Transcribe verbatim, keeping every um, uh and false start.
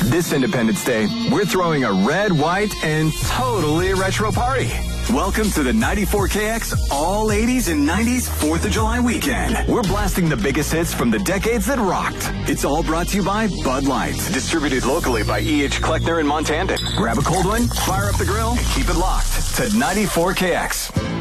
This Independence Day, we're throwing a red, white, and totally retro party. Welcome to the ninety-four K X All eighties and nineties fourth of July weekend. We're blasting the biggest hits from the decades that rocked. It's all brought to you by Bud Light. Distributed locally by E H. Kleckner and Montanton. Grab a cold one, fire up the grill, and keep it locked to ninety-four K X.